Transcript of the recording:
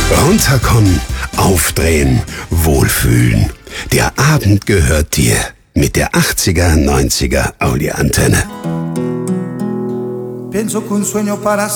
Runterkommen, aufdrehen, wohlfühlen. Der Abend gehört dir. Mit der 80er, 90er Audi Antenne. Pienso que un sueño para